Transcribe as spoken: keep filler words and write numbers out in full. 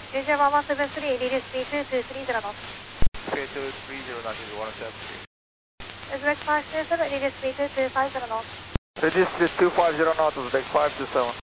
U J one one seven three, reduce speed to two three zero knots. Okay, two three zero knots is one seven three. Uzbek five two seven, reduce speed to two five zero knots. Reduce speed two five zero knots, Uzbek five two seven.